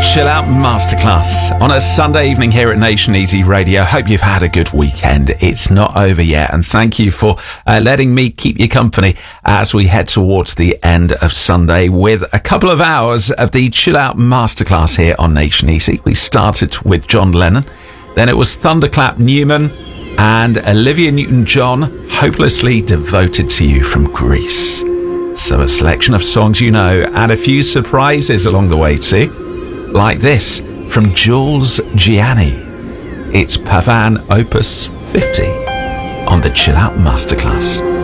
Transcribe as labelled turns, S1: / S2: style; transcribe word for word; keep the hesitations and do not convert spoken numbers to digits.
S1: Chill Out Masterclass on a Sunday evening here at Nation Easy Radio. Hope you've had a good weekend. It's not over yet, and thank you for uh, letting me keep you company as we head towards the end of Sunday with a couple of hours of the Chill Out Masterclass here on Nation Easy. We started with John Lennon, then it was Thunderclap Newman and Olivia Newton-John, Hopelessly Devoted to You from Greece. So a selection of songs you know and a few surprises along the way too. Like this from Jules Gianni. It's Pavan Opus fifty on the Chill Out Masterclass.